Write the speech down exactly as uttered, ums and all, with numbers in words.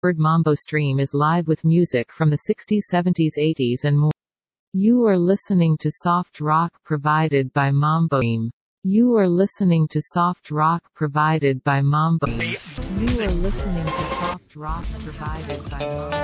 Word Mambo stream is live with music from the sixties, seventies, eighties and more. You are listening to soft rock provided by Mambo Stream. You are listening to soft rock provided by Mambo. You are listening to soft rock provided by Mambo.